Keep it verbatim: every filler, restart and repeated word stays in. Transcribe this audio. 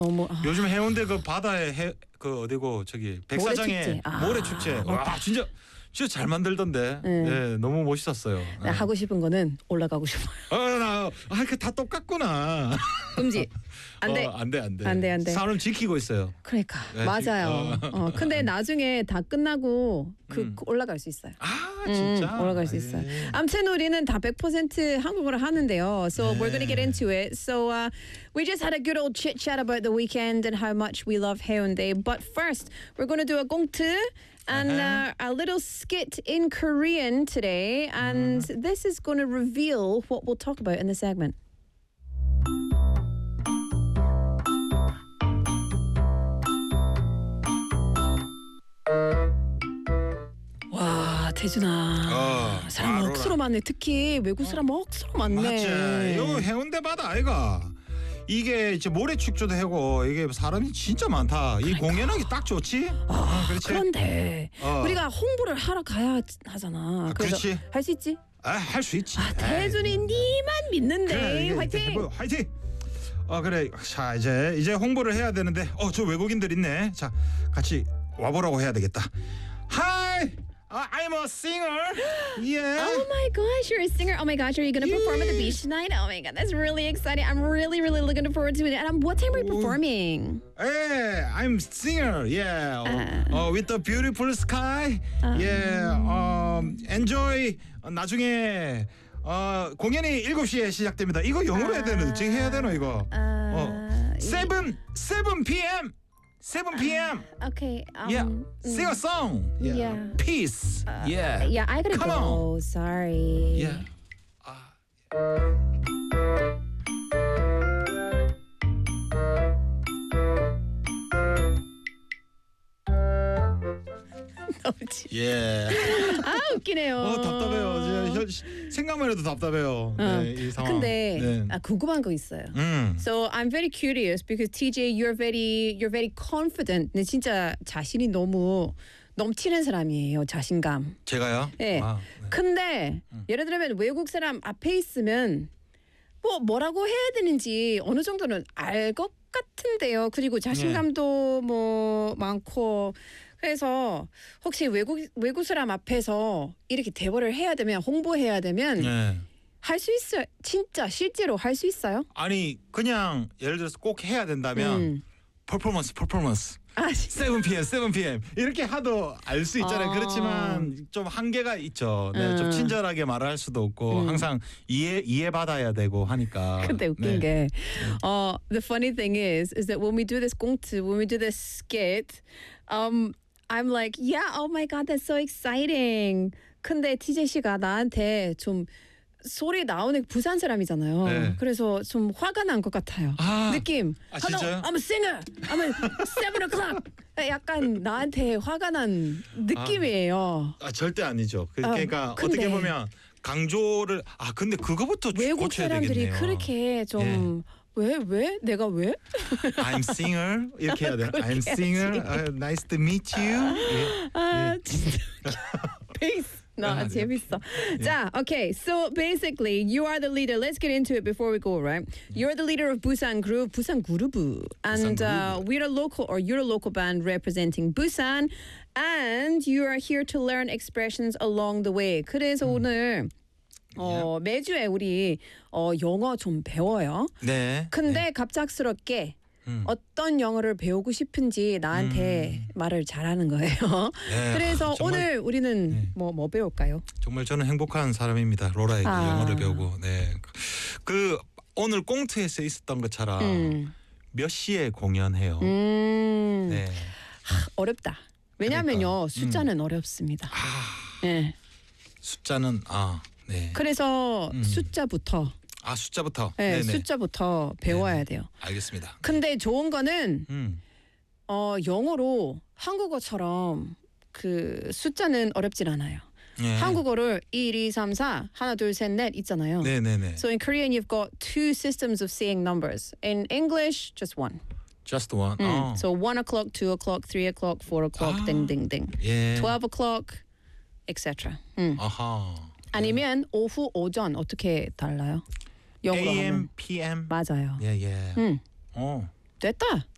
너무 아. 요즘 해운대 그 바다에 해, 그 어디고 저기 백사장에 모래축제. 아, 모래축제. 와 맞다. 진짜 진짜 잘 만들던데. 네. 예, 너무 멋있었어요. 네, 하고 싶은 거는 올라가고 싶어요. 어나아다 똑같구나. 금지. 안 돼. 어, 안 돼, 안 돼. 안 돼, 안 돼. 산을 지키고 있어요. 그러니까 네, 맞아요. 지금, 어, 근데 나중에 다 끝나고 그 음. 올라갈 수 있어요. 아, 음, 진짜. 올라갈 수 예. 있어요. 아무튼 우리는 다 백 퍼센트 한국어를 하는데요. So 네. we're going to get into it. So uh, we just had a good old chit chat about the weekend and how much we love Haeundae. But first, we're going to do a gongtu and uh, a little skit in Korean today. And this is going to reveal what we'll talk about in the segment. 와, 태준아. 어, 사람 바로라. 억수로 많네. 특히 외국 사람 억수로 많네. 맞지. 이거 해운대 바다 아이가. 이게 이제 모래축제도 하고 이게 사람이 진짜 많다. 이 공연하기 딱 좋지. 아, 어, 그렇지. 그런데 어. 우리가 홍보를 하러 가야 하잖아. 아, 그래서 그렇지. 할 수 있지? 아, 할 수 있지. 아, 태준이 니만 믿는데. 그래, 이게 화이팅! 뭐, 화이팅. 어 그래. 자 이제 이제 홍보를 해야 되는데 어 저 외국인들 있네. 자 같이 와보라고 해야 되겠다. Hi, uh, I'm a singer. Yeah. Oh my gosh, you're a singer. Oh my gosh, are you going to perform at the beach tonight? Oh my god, that's really exciting. I'm really, really looking forward to it. And um, what time are you performing? Hey, I'm singer. Yeah. Uh. uh, with the beautiful sky. Yeah. Um, enjoy. 어, 나중에 어, 공연이 일곱 시에 시작됩니다. 이거 영어로 해야 되는 어떻게 해야 되노 이거? Uh, 어. seven seven p.m. seven p.m. Okay. Um, Yeah. Sing a song. Yeah. yeah. Peace. yeah. Yeah, I gotta Come go. on. Sorry. Yeah. 아. 너무 지- 예. 아 웃기네요. 어 답답해요. 저, 저, 생각만 해도 답답해요. 어. 네, 이 상황. 근데 네. 아, 궁금한 거 있어요. 음. So I'm very curious because T J, you're very, you're very confident. 근데 진짜 자신이 너무 넘치는 사람이에요. 자신감. 제가요? 네. 아, 네. 근데 예를 들면 외국 사람 앞에 있으면 뭐 뭐라고 해야 되는지 어느 정도는 알 것 같은데요. 그리고 자신감도 뭐 많고 그래서 혹시 외국 외국 사람 앞에서 이렇게 대화를 해야 되면 홍보해야 되면 네. 할 수 있어요. 진짜 실제로 할 수 있어요? 아니 그냥 예를 들어서 꼭 해야 된다면 음. 퍼포먼스 퍼포먼스 아, 세븐 피엠 세븐 피엠 이렇게 하도 알 수 있잖아요. 아. 그렇지만 좀 한계가 있죠. 네, 좀 음. 친절하게 말할 수도 없고 음. 항상 이해 이해 받아야 되고 하니까. 근데 웃긴 네. 게, uh, the funny thing is, is that when we do this 꽁트, when we do this skit, um, I'm like, yeah, oh my god, that's so exciting. 근데 티제이 씨가 나한테 좀 소리 나오는 부산 사람이잖아요. 네. 그래서 좀 화가 난 것 같아요. 아. 느낌. 아, 진짜요? I'm a singer. I'm a seven o'clock. 약간 나한테 화가 난 느낌이에요. 아 절대 아니죠. 그, 아, 그러니까 근데- 어떻게 보면 강조를 아 근데 그거부터 외국 고쳐야 사람들이 되겠네요. 그렇게 좀 왜 왜? 내가 왜? I'm singer 이렇게 해야 돼. I'm 그렇게 singer. 해야지. Uh, nice to meet you. 예. 아 진짜 베이스 나 아, 네. 재밌어. 자, okay. So basically, you are the leader. Let's get into it before we go. Right? You're the leader of Busan Group, Busan Gurubu, and uh, Gurubu. we're a local or you're a local band representing Busan, and you are here to learn expressions along the way. 그래서 오늘 어, 매주에 우리 어, 영어 좀 배워요. 네. 근데 갑작스럽게 음. 어떤 영어를 배우고 싶은지 나한테 말을 잘하는 거예요. 네, 그래서 아, 정말, 오늘 우리는 네. 뭐 뭐 배울까요? 정말 저는 행복한 사람입니다. 로라에게 아. 영어를 배우고. 네. 그 오늘 꽁트에서 있었던 것처럼 음. 몇 시에 공연해요. 음, 네. 어렵다. 왜냐면요 그러니까. 숫자는 어렵습니다. 아, 네. 숫자는 아, 네. 그래서 음. 숫자부터, 아, 숫자부터. 네, 네네. 숫자부터 배워야 돼요. 알겠습니다. 근데 좋은 거는 음. 어, 영어로 한국어처럼 그 숫자는 어렵진 않아요. 네. 한국어를 일, 이, 삼, 사 하나, 둘, 셋, 넷 있잖아요. 네, 네, 네. So in Korean, you've got two systems of saying numbers. In English, just one. Just one. Mm. 어. So one o'clock, two o'clock, three o'clock, four o'clock, 아. ding, ding, ding. 예. twelve o'clock, et cetera. 음. 아하. 아니면 오후, 오전 어떻게 달라요? 영어로 에이엠, 하면 피엠. 맞아요. 예, 예. 음, 어. 됐다.